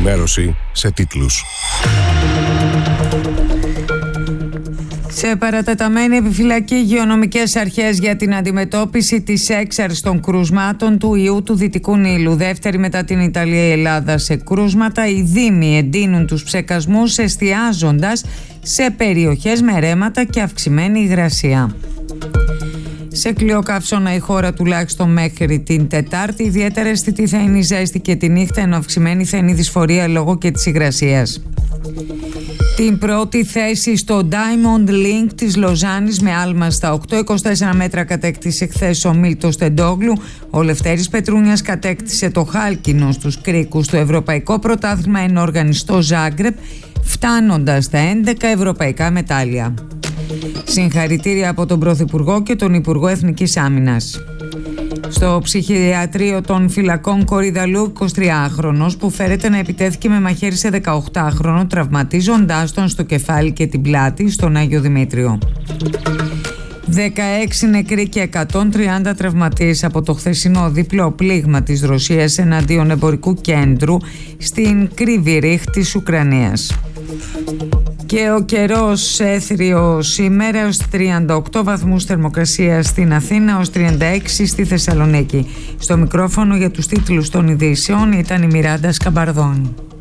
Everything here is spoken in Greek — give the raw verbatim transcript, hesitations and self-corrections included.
ενημέρωση σε τίτλους. Σε παρατεταμένη επιφυλακή υγειονομικές αρχές για την αντιμετώπιση της έξαρσης των κρούσματων του ιού του Δυτικού Νείλου. Δεύτερη μετά την Ιταλία η Ελλάδα σε κρούσματα. Οι δήμοι εντείνουν τους ψεκασμούς εστιάζοντας σε περιοχές με ρέματα και αυξημένη υγρασία. Σε κλειοκαύσωνα η χώρα τουλάχιστον μέχρι την Τετάρτη. Ιδιαίτερα αισθητή θα είναι η ζέστη και τη νύχτα, ενώ αυξημένη θα είναι η δυσφορία λόγω και της υγρασίας. Την πρώτη θέση στο Diamond Link της Λοζάνης με άλμα στα οκτώ κόμμα είκοσι τέσσερα μέτρα κατέκτησε χθες ο Μίλτος Τεντόγλου. Ο Λευτέρης Πετρούνιας κατέκτησε το χάλκινο στους κρίκους. Το Ευρωπαϊκό Πρωτάθλημα είναι οργανιστό Ζάγκρεπ, φτάνοντας στα έντεκα ευρωπαϊκά μετάλλια. Συγχαρητήρια από τον Πρωθυπουργό και τον Υπουργό Εθνικής Άμυνας. Στο ψυχιατρίο των φυλακών Κορυδαλού, εικοσιτριάχρονος που φέρεται να επιτέθηκε με μαχαίρι σε δεκαοκτάχρονο, τραυματίζοντάς τον στο κεφάλι και την πλάτη στον Άγιο Δημήτριο. δεκαέξι νεκροί και εκατόν τριάντα τραυματίες από το χθεσινό διπλό πλήγμα της Ρωσίας εναντίον εμπορικού κέντρου στην Κρύβη της Ουκρανίας. Και ο καιρός έθριο σήμερα ως τριάντα οκτώ βαθμούς θερμοκρασία στην Αθήνα, ως τριάντα έξι στη Θεσσαλονίκη. Στο μικρόφωνο για τους τίτλους των ειδήσεων ήταν η Μιράντα Σκαμπαρδόνη.